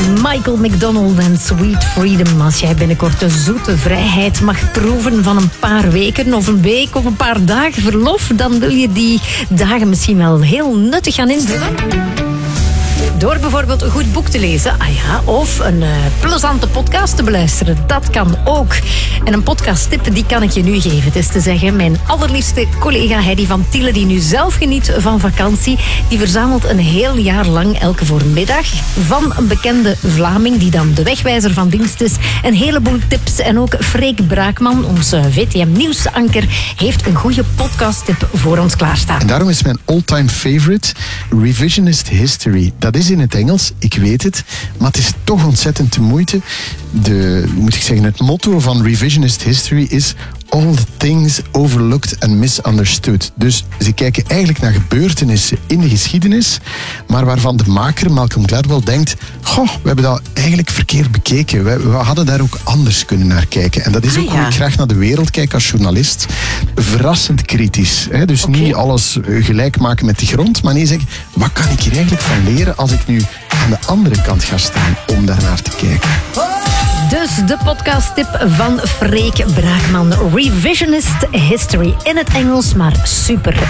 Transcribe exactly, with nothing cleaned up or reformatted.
Michael McDonald en Sweet Freedom. Als jij binnenkort de zoete vrijheid mag proeven van een paar weken of een week of een paar dagen verlof, dan wil je die dagen misschien wel heel nuttig gaan invullen. Door bijvoorbeeld een goed boek te lezen, ah ja, of een uh, plezante podcast te beluisteren. Dat kan ook. En een podcasttip, die kan ik je nu geven. Het is te zeggen, mijn allerliefste collega Heidi van Tiele, die nu zelf geniet van vakantie, die verzamelt een heel jaar lang elke voormiddag van een bekende Vlaming, die dan de wegwijzer van dienst is, een heleboel tips. En ook Freek Braakman, onze V T M-nieuwsanker, heeft een goede podcasttip voor ons klaarstaan. En daarom is mijn all-time favorite Revisionist History. Dat is in het Engels, ik weet het, maar het is toch ontzettend de moeite. De, hoe moet ik zeggen, het motto van Revisionist History is all the things overlooked and misunderstood. Dus ze kijken eigenlijk naar gebeurtenissen in de geschiedenis, maar waarvan de maker, Malcolm Gladwell, denkt, goh, we hebben dat eigenlijk verkeerd bekeken. We, we hadden daar ook anders kunnen naar kijken. En dat is ook ah, ja. hoe ik graag naar de wereld kijk als journalist. Verrassend kritisch. Hè? Dus okay. niet alles gelijk maken met de grond, maar nee, zeg, wat kan ik hier eigenlijk van leren als ik nu aan de andere kant ga staan om daarnaar te kijken? Dus de podcasttip van Freek Braakman. Revisionist History in het Engels, maar super